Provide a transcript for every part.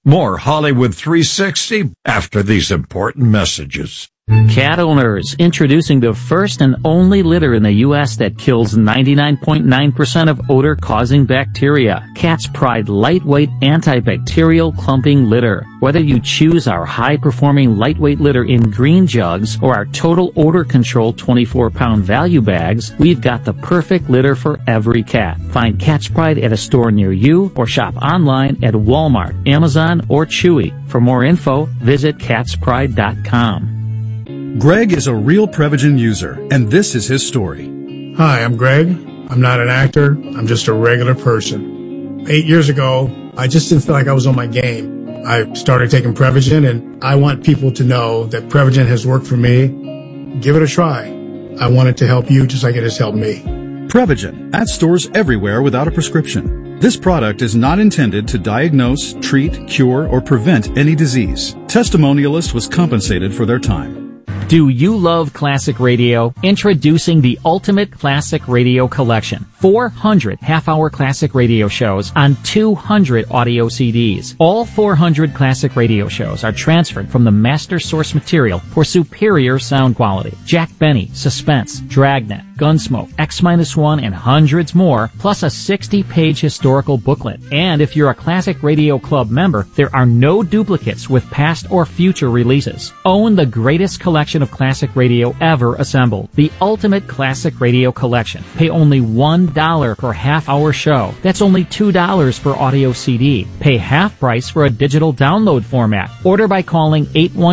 More Hollywood 360 after these important messages. Cat owners, introducing the first and only litter in the U.S. that kills 99.9% of odor-causing bacteria. Cat's Pride lightweight antibacterial clumping litter. Whether you choose our high-performing lightweight litter in green jugs or our total odor control 24-pound value bags, we've got the perfect litter for every cat. Find Cat's Pride at a store near you or shop online at Walmart, Amazon, or Chewy. For more info, visit catspride.com. Greg is a real Prevagen user, and this is his story. Hi, I'm Greg. I'm not an actor. I'm just a regular person. 8 years ago, I just didn't feel like I was on my game. I started taking Prevagen, and I want people to know that Prevagen has worked for me. Give it a try. I want it to help you just like it has helped me. Prevagen, at stores everywhere without a prescription. This product is not intended to diagnose, treat, cure, or prevent any disease. Testimonialist was compensated for their time. Do you love classic radio? Introducing the Ultimate Classic Radio Collection. 400 half-hour classic radio shows on 200 audio CDs. All 400 classic radio shows are transferred from the master source material for superior sound quality. Jack Benny, Suspense, Dragnet, Gunsmoke, X-1, and hundreds more, plus a 60-page historical booklet. And if you're a Classic Radio Club member, there are no duplicates with past or future releases. Own the greatest collection of classic radio ever assembled. The Ultimate Classic Radio Collection. Pay only $1 per half-hour show. That's only $2 per audio CD. Pay half price for a digital download format. Order by calling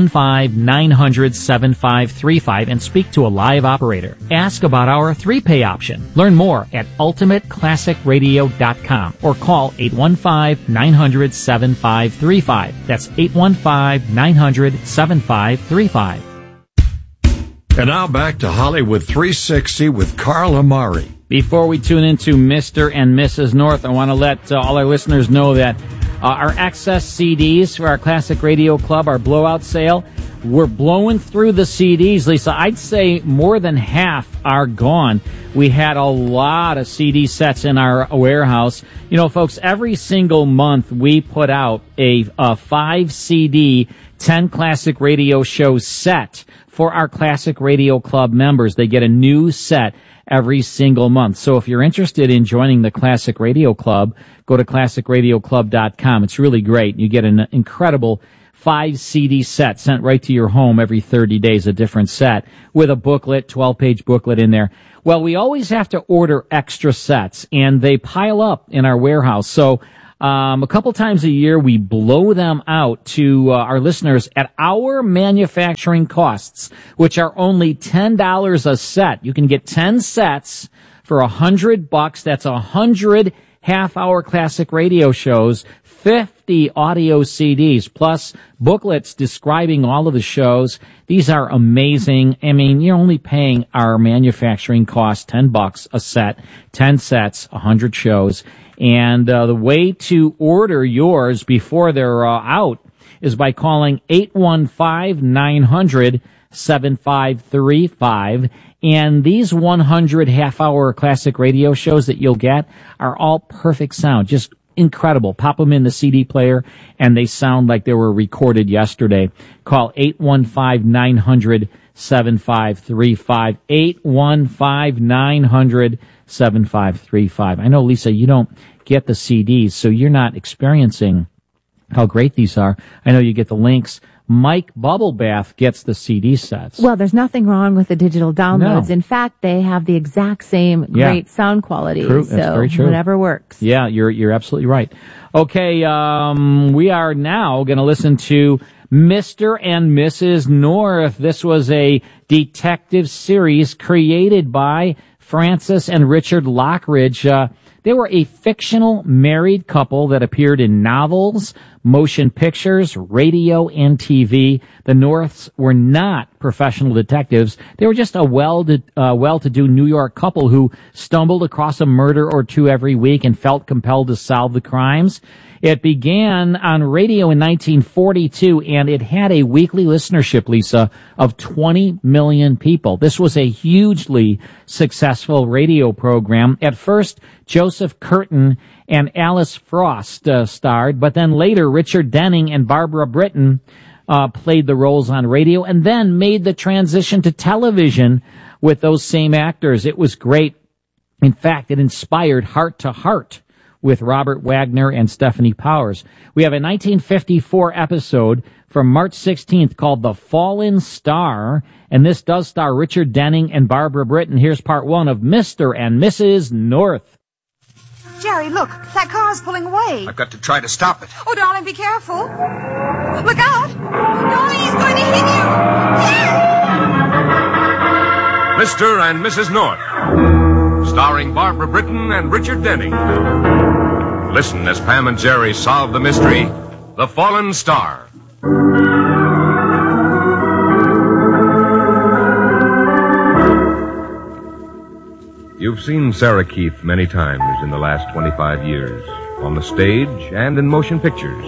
815-900-7535 and speak to a live operator. Ask about our 3-pay option. Learn more at ultimateclassicradio.com or call 815-900-7535. That's 815-900-7535. And now back to Hollywood 360 with Carl Amari. Before we tune into Mr. and Mrs. North, I want to let all our listeners know that our excess CDs for our Classic Radio Club, our blowout sale, we're blowing through the CDs, Lisa. I'd say more than half are gone. We had a lot of CD sets in our warehouse. You know, folks, every single month we put out a 5-CD, 10 classic radio show set for our Classic Radio Club members. They get a new set every single month. So if you're interested in joining the Classic Radio Club, go to classicradioclub.com. It's really great. You get an incredible 5-CD set sent right to your home every 30 days, a different set with a booklet, 12-page booklet in there. Well, we always have to order extra sets, and they pile up in our warehouse. So a couple times a year, we blow them out to our listeners at our manufacturing costs, which are only $10 a set. You can get 10 sets for $100. That's 100 half-hour classic radio shows, 50 audio CDs, plus booklets describing all of the shows. These are amazing. I mean, you're only paying our manufacturing cost, $10 a set, 10 sets, 100 shows. And the way to order yours before they're out is by calling 815-900-7535. And these 100 half-hour classic radio shows that you'll get are all perfect sound, just incredible. Pop them in the CD player, and they sound like they were recorded yesterday. Call 815-900-7535. 815-900-7535. I know, Lisa, you don't get the CDs, so you're not experiencing how great these are. I know you get the links. Mike Bubblebath gets the CD sets. Well, there's nothing wrong with the digital downloads. No. In fact, they have the exact same great sound quality. True. So That's very true. Whatever works. Yeah, you're absolutely right. Okay, we are now going to listen to Mr. and Mrs. North. This was a detective series created by Francis and Richard Lockridge. They were a fictional married couple that appeared in novels, motion pictures, radio, and TV. The Norths were not professional detectives. They were just a well-to-do New York couple who stumbled across a murder or two every week and felt compelled to solve the crimes. It began on radio in 1942, and it had a weekly listenership, Lisa, of 20 million people. This was a hugely successful radio program. At first, Joseph Curtin and Alice Frost starred, but then later Richard Denning and Barbara Britton played the roles on radio and then made the transition to television with those same actors. It was great. In fact, it inspired Heart to Heart with Robert Wagner and Stephanie Powers. We have a 1954 episode from March 16th called The Fallen Star, and this does star Richard Denning and Barbara Britton. Here's part one of Mr. and Mrs. North. Jerry, look, that car's pulling away. I've got to try to stop it. Oh, darling, be careful. Look out. Darling, he's going to hit you. Jerry! Mr. and Mrs. North, starring Barbara Britton and Richard Denning. Listen as Pam and Jerry solve the mystery, The Fallen Star. You've seen Sarah Keith many times in the last 25 years, on the stage and in motion pictures.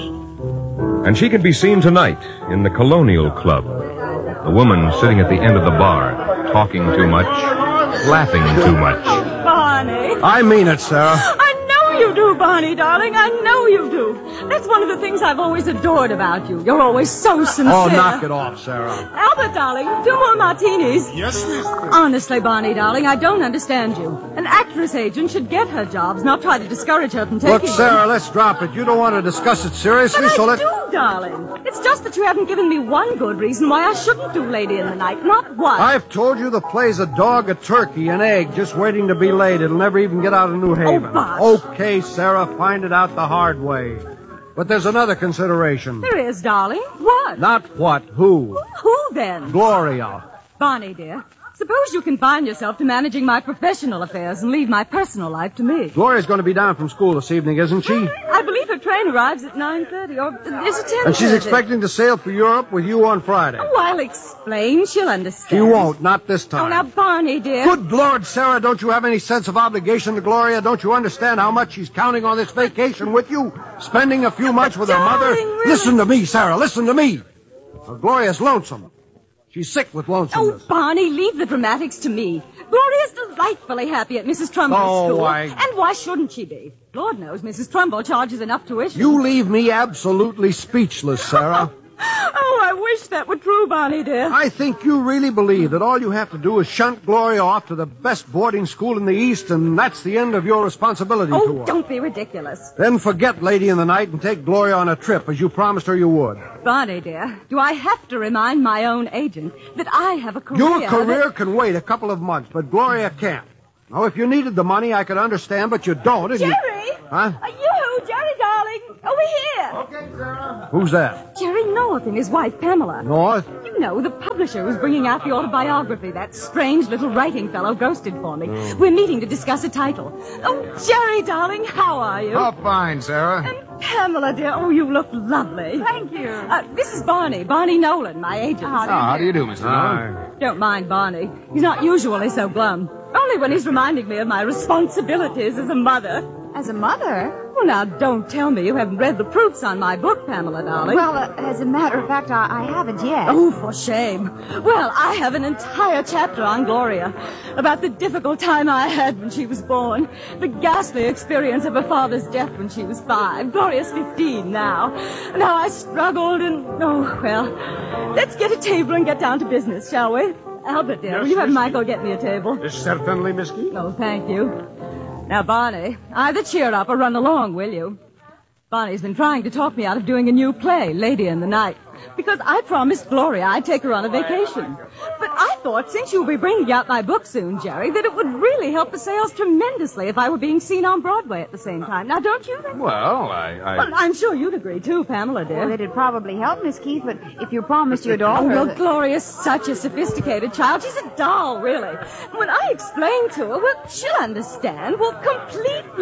And she can be seen tonight in the Colonial Club. The woman sitting at the end of the bar, talking too much, laughing too much. Barney. I mean it, Sarah. I know you do, Barney, darling. I know you do. That's one of the things I've always adored about you. You're always so sincere. Oh, knock it off, Sarah. Albert, darling, 2 more martinis. Yes, miss. Honestly, Barney, darling, I don't understand you. An actress agent should get her jobs, not try to discourage her from taking Look, Sarah, let's drop it. You don't want to discuss it seriously, but so I do, darling. It's just that you haven't given me one good reason why I shouldn't do Lady in the Night. Not one. I've told you the play's a dog, a turkey, an egg, just waiting to be laid. It'll never even get out of New Haven. Oh, bosh. Okay, Sarah, find it out the hard way. But there's another consideration. There is, darling. What? Not what, who. Who, then? Gloria. Barney, dear, suppose you confine yourself to managing my professional affairs and leave my personal life to me. Gloria's going to be down from school this evening, isn't she? I believe her train arrives at 9:30, or is it 10:30? And she's expecting to sail for Europe with you on Friday. Oh, I'll explain. She'll understand. She won't, not this time. Oh, now, Barney, dear. Good Lord, Sarah, don't you have any sense of obligation to Gloria? Don't you understand how much she's counting on this vacation with you? Spending a few months with her mother? Really? Listen to me, Sarah, listen to me. Well, Gloria's lonesome. She's sick with lonesomeness. Oh, Barney, leave the dramatics to me. Gloria's delightfully happy at Mrs. Trumbull's school. And why shouldn't she be? Lord knows Mrs. Trumbull charges enough tuition. You leave me absolutely speechless, Sarah. Oh, I wish that were true, Barney, dear. I think you really believe that all you have to do is shunt Gloria off to the best boarding school in the East, and that's the end of your responsibility to her. Oh, don't be ridiculous. Then forget Lady in the Night and take Gloria on a trip, as you promised her you would. Barney, dear, do I have to remind my own agent that I have a career? Your career can wait a couple of months, but Gloria can't. Now, if you needed the money, I could understand, but you don't. And Jerry! Huh? You, Jerry, darling, over here. Okay, Sarah. Who's that? Jerry North and his wife, Pamela. North? You know, the publisher who's bringing out the autobiography that strange little writing fellow ghosted for me. We're meeting to discuss a title. Oh, Jerry, darling, how are you? Oh, fine, Sarah. And Pamela, dear, oh, you look lovely. Thank you. This is Barney Nolan, my agent. How do you do, Mr. Nolan? Don't mind Barney. He's not usually so glum. Only when he's reminding me of my responsibilities as a mother. As a mother? Well, now, don't tell me you haven't read the proofs on my book, Pamela, darling. Well, as a matter of fact, I haven't yet. Oh, for shame. Well, I have an entire chapter on Gloria, about the difficult time I had when she was born, the ghastly experience of her father's death when she was 5. Gloria's 15 now. And how I struggled and... Oh, well, let's get a table and get down to business, shall we? Albert, dear, will you have Michael get me a table? Certainly, Miss Keith. Oh, thank you. Now, Barney, either cheer up or run along, will you? Barney's been trying to talk me out of doing a new play, Lady in the Night, because I promised Gloria I'd take her on a vacation. But I thought, since you'll be bringing out my book soon, Jerry, that it would really help the sales tremendously if I were being seen on Broadway at the same time. Now, don't you think? Well, Well, I'm sure you'd agree, too, Pamela, dear. Well, it'd probably help, Miss Keith, but if you promised your Oh, daughter... well, Gloria's such a sophisticated child. She's a doll, really. When I explain to her, well, she'll understand. Well, completely.